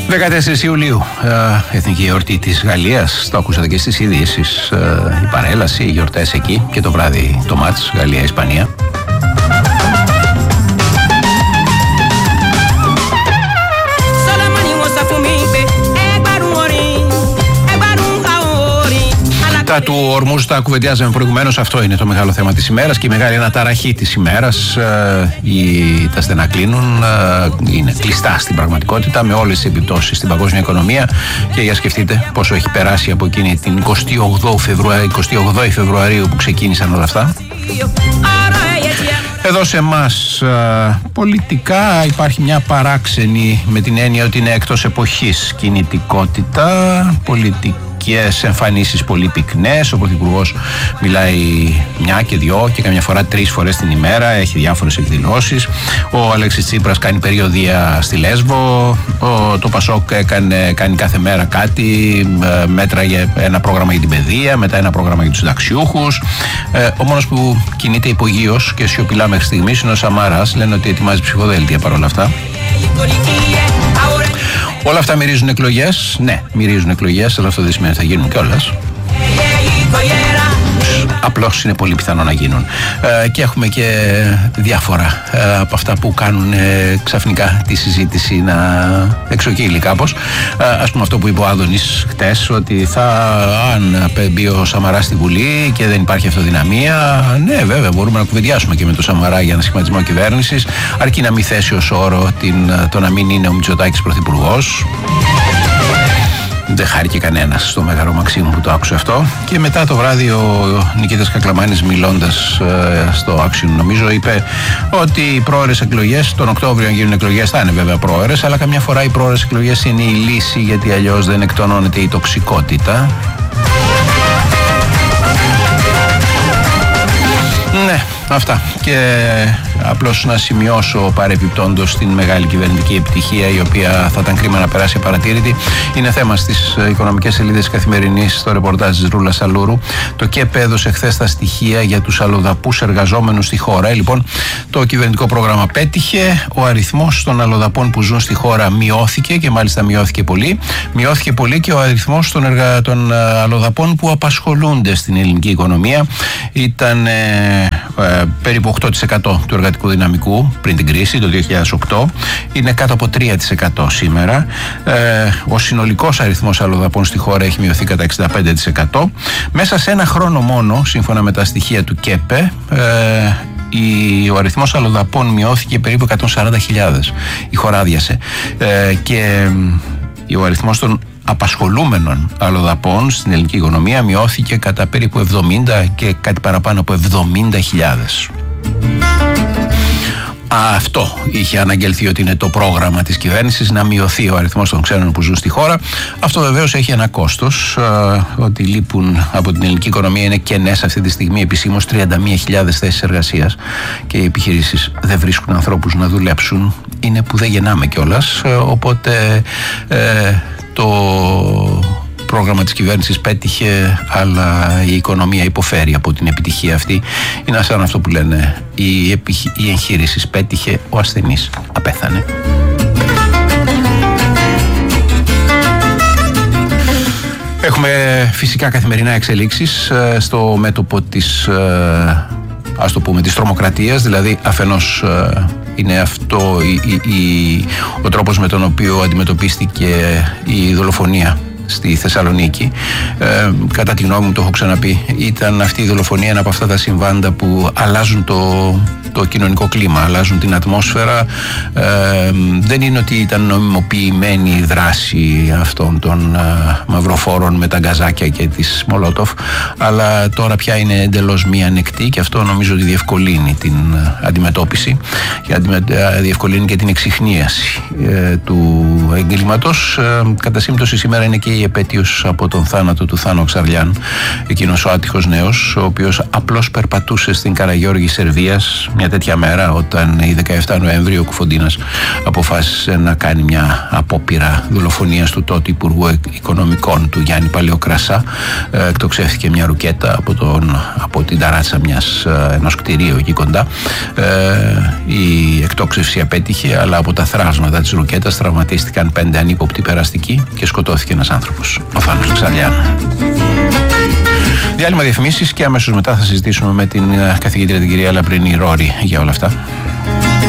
14 Ιουλίου, εθνική εορτή της Γαλλίας. Το ακούσατε και στις ειδήσεις. Η παρέλαση, οι γιορτές εκεί και το βράδυ το μάτς Γαλλία-Ισπανία. Τα του Ορμούζ τα κουβεντιάζαμε προηγουμένως. Αυτό είναι το μεγάλο θέμα της ημέρας και η μεγάλη αναταραχή της ημέρας. Τα στενά κλείνουν, είναι κλειστά στην πραγματικότητα με όλες τις επιπτώσεις στην παγκόσμια οικονομία. Και για σκεφτείτε πόσο έχει περάσει από εκείνη την 28 Φεβρουαρίου που ξεκίνησαν όλα αυτά. Εδώ σε εμάς πολιτικά υπάρχει μια παράξενη, με την έννοια ότι είναι εκτός εποχής, κινητικότητα, πολιτικές εμφανίσεις πολύ πυκνές. Ο Πρωθυπουργός μιλάει μια και δυο και καμιά φορά 3 φορές την ημέρα, έχει διάφορες εκδηλώσεις. Ο Αλέξης Τσίπρας κάνει περιοδεία στη Λέσβο. Το Πασόκ κάνει κάθε μέρα κάτι, μέτραγε ένα πρόγραμμα για την παιδεία, μετά ένα πρόγραμμα για τους συνταξιούχους. Ο μόνος που κινείται υπογείως και σιωπηλά μέχρι στιγμής είναι ο Σαμάρας. Λένε ότι ετοιμάζει ψηφοδέλτια παρόλα αυτά. Όλα αυτά μυρίζουν εκλογές. Ναι, μυρίζουν εκλογές, αλλά αυτό δεν σημαίνει ότι θα γίνουν κιόλας. Απλώς είναι πολύ πιθανό να γίνουν. Και έχουμε και διάφορα από αυτά που κάνουν ξαφνικά τη συζήτηση να εξοκύλει κάπως. Ας πούμε αυτό που είπε ο Άδωνης χτες, ότι αν μπει ο Σαμαράς στη Βουλή και δεν υπάρχει αυτοδυναμία, ναι βέβαια μπορούμε να κουβεντιάσουμε και με τον Σαμαρά για ένα σχηματισμό κυβέρνησης, αρκεί να μην θέσει ως όρο το να μην είναι ο Μητσοτάκης πρωθυπουργός. Δεν χάρηκε κανένας στο Μέγαρο Μαξίμου που το άκουσε αυτό. Και μετά το βράδυ ο Νικήτας Κακλαμάνης, μιλώντας στο Action, νομίζω, είπε ότι οι πρόωρες εκλογές, τον Οκτώβριο αν γίνουν εκλογές θα είναι βέβαια πρόωρες, αλλά καμιά φορά οι πρόωρες εκλογές είναι η λύση, γιατί αλλιώς δεν εκτονώνεται η τοξικότητα. Ναι, αυτά. Και απλώς να σημειώσω παρεπιπτόντως την μεγάλη κυβερνητική επιτυχία, η οποία θα ήταν κρίμα να περάσει απαρατήρητη. Είναι θέμα στις οικονομικές σελίδες Καθημερινής, στο ρεπορτάζ της Ρούλας Αλούρου. Το ΚΕΠ έδωσε χθες τα στοιχεία για τους αλλοδαπούς εργαζόμενους στη χώρα. Λοιπόν, το κυβερνητικό πρόγραμμα πέτυχε. Ο αριθμός των αλλοδαπών που ζουν στη χώρα μειώθηκε και μάλιστα μειώθηκε πολύ. Μειώθηκε πολύ και ο αριθμός των αλλοδαπών που απασχολούνται στην ελληνική οικονομία. Ήταν περίπου 8% του εργατικού δυναμικού πριν την κρίση το 2008, είναι κάτω από 3% σήμερα. Ο συνολικός αριθμός αλλοδαπών στη χώρα έχει μειωθεί κατά 65%. Μέσα σε ένα χρόνο μόνο, σύμφωνα με τα στοιχεία του ΚΕΠΕ, ο αριθμός αλλοδαπών μειώθηκε περίπου 140.000. Η χώρα άδειασε. Και ο αριθμός των απασχολούμενων αλλοδαπών στην ελληνική οικονομία μειώθηκε κατά περίπου 70 και κάτι παραπάνω από 70.000. Αυτό είχε αναγγελθεί ότι είναι το πρόγραμμα της κυβέρνησης, να μειωθεί ο αριθμός των ξένων που ζουν στη χώρα. Αυτό βεβαίως έχει ένα κόστος. Ότι λείπουν από την ελληνική οικονομία είναι κενές αυτή τη στιγμή επισήμως 31.000 θέσεις εργασίας και οι επιχειρήσεις δεν βρίσκουν ανθρώπους να δουλέψουν. Είναι που δεν γεννάμε κιόλας. Οπότε το πρόγραμμα της κυβέρνησης πέτυχε, αλλά η οικονομία υποφέρει από την επιτυχία αυτή. Είναι σαν αυτό που λένε, η εγχείρηση πέτυχε, ο ασθενής απέθανε. Έχουμε φυσικά καθημερινά εξελίξεις στο μέτωπο της, ας το πούμε, της τρομοκρατίας. Δηλαδή αφενός είναι αυτό ο τρόπος με τον οποίο αντιμετωπίστηκε η δολοφονία στη Θεσσαλονίκη. Κατά τη γνώμη μου, το έχω ξαναπεί, ήταν αυτή η δολοφονία ένα από αυτά τα συμβάντα που αλλάζουν το κοινωνικό κλίμα, αλλάζουν την ατμόσφαιρα. Δεν είναι ότι ήταν νομιμοποιημένη η δράση αυτών των μαυροφόρων με τα γκαζάκια και της Μολότοφ, αλλά τώρα πια είναι εντελώς μη ανεκτή και αυτό νομίζω ότι διευκολύνει την αντιμετώπιση και διευκολύνει και την εξιχνίαση του εγκλήματος. Κατά σύμπτωση σήμερα είναι και η επέτειος από τον θάνατο του Θάνο Ξαρλιάν, εκείνος ο άτυχος νέος, ο οποίος απλώς περπατούσε στην Καραγιώργη Σερβίας, μια μια τέτοια μέρα, όταν η 17 Νοεμβρίου ο Κουφοντίνας αποφάσισε να κάνει μια απόπειρα δολοφονίας του τότε Υπουργού Οικονομικών του Γιάννη Παλαιοκρασά. Εκτοξεύθηκε μια ρουκέτα από την ταράτσα ενός κτηρίου εκεί κοντά. Η εκτόξευση απέτυχε, αλλά από τα θράσματα της ρουκέτας τραυματίστηκαν 5 ανύποπτοι περαστικοί και σκοτώθηκε ένας άνθρωπος, ο Φάνος Ξαλιάνου. Διάλειμμα διαφημίσεις και αμέσως μετά θα συζητήσουμε με την καθηγήτρια την κυρία Λαμπρινή Ρόρη για όλα αυτά.